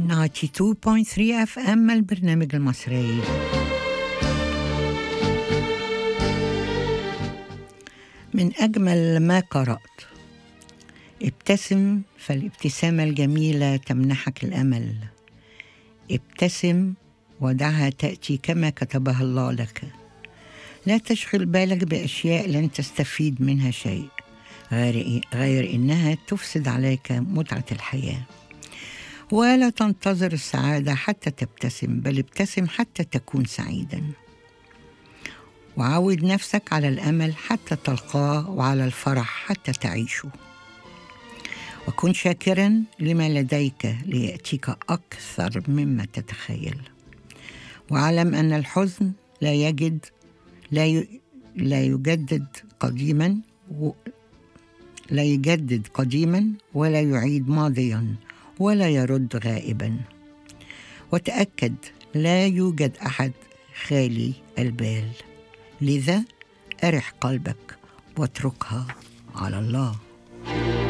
92.3 FM البرنامج المصري. من أجمل ما قرأت: ابتسم فالابتسامة الجميلة تمنحك الأمل. ابتسم ودعها تأتي كما كتبها الله لك. لا تشغل بالك بأشياء لن تستفيد منها شيء غير إنها تفسد عليك متعة الحياة. ولا تنتظر السعادة حتى تبتسم، بل ابتسم حتى تكون سعيدا. وعود نفسك على الأمل حتى تلقاه، وعلى الفرح حتى تعيشه. وكن شاكرا لما لديك ليأتيك أكثر مما تتخيل. واعلم أن الحزن لا يجدد قديما ولا يعيد ماضيا ولا يرد غائبا. وتأكد لا يوجد أحد خالي البال، لذا أرح قلبك واتركها على الله.